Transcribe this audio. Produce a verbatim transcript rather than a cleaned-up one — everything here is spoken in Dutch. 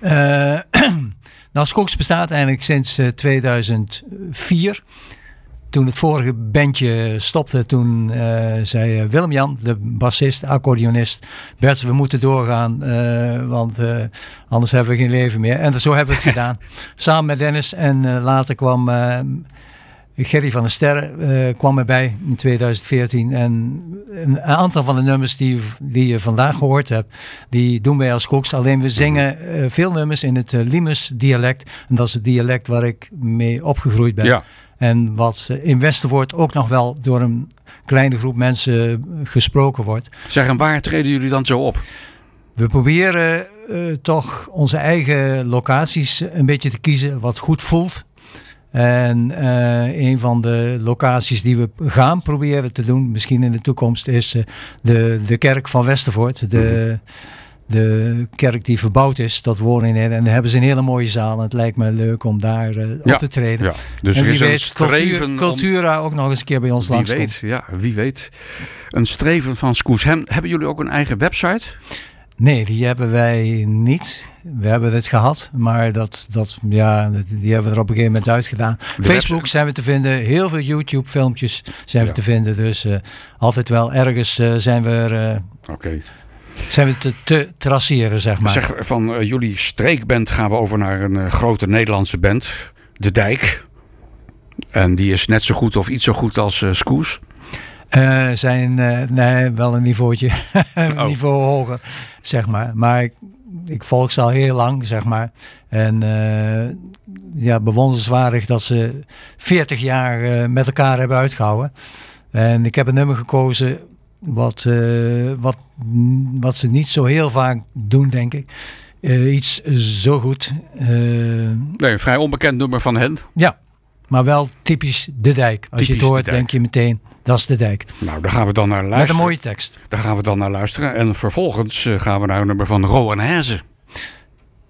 Uh, nou, Skogs bestaat eigenlijk sinds uh, tweeduizend vier. Toen het vorige bandje stopte, toen uh, zei Willem-Jan, de bassist, accordeonist, Bert, we moeten doorgaan, uh, want uh, anders hebben we geen leven meer. En zo hebben we het gedaan. Samen met Dennis. En uh, later kwam uh, Gerry van der Sterren uh, kwam erbij in tweeduizend veertien. En een aantal van de nummers die, die je vandaag gehoord hebt, die doen wij als Skogs. Alleen we zingen uh, veel nummers in het uh, Limes dialect. En dat is het dialect waar ik mee opgegroeid ben. Ja. En wat in Westervoort ook nog wel door een kleine groep mensen gesproken wordt. Zeg, en waar treden jullie dan zo op? We proberen uh, toch onze eigen locaties een beetje te kiezen wat goed voelt. En uh, een van de locaties die we gaan proberen te doen, misschien in de toekomst, is uh, de, de kerk van Westervoort. De... Mm-hmm. De kerk die verbouwd is tot woningen. En daar hebben ze een hele mooie zaal. En het lijkt me leuk om daar uh, ja, op te treden. Ja. Dus en er wie is weet, een streven cultuur, Cultura om... ook nog eens een keer bij ons wie langskomt. Weet, ja, wie weet. Een streven van Skoes. Hebben jullie ook een eigen website? Nee, die hebben wij niet. We hebben het gehad, maar dat, dat, ja, die hebben we er op een gegeven moment uitgedaan. De Facebook website. Zijn we te vinden. Heel veel YouTube filmpjes zijn ja. we te vinden. Dus uh, altijd wel ergens uh, zijn we er... Uh, Oké. Okay. Zijn we te, te traceren, zeg maar. Zeg, van uh, jullie streekband gaan we over naar een uh, grote Nederlandse band. De Dijk. En die is net zo goed of iets zo goed als uh, Skoes. Uh, zijn, uh, nee, wel een niveautje. een oh. niveau hoger, zeg maar. Maar ik, ik volg ze al heel lang, zeg maar. En uh, ja, bewonderenswaardig dat ze veertig jaar uh, met elkaar hebben uitgehouden. En ik heb een nummer gekozen... Wat, uh, wat, wat ze niet zo heel vaak doen, denk ik. Uh, iets zo goed. Uh, nee, een vrij onbekend nummer van hen. Ja, maar wel typisch De Dijk. Als typisch je het hoort, de denk je meteen, dat is De Dijk. Nou, daar gaan we dan naar luisteren. Met een mooie tekst. Daar gaan we dan naar luisteren. En vervolgens uh, gaan we naar een nummer van Rowan Hezen.